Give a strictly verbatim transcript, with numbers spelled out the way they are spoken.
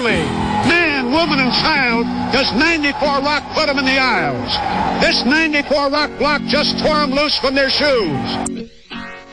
family, man, woman, and child, because ninety-four Rock put them in the aisles. This ninety-four Rock block just tore them loose from their shoes.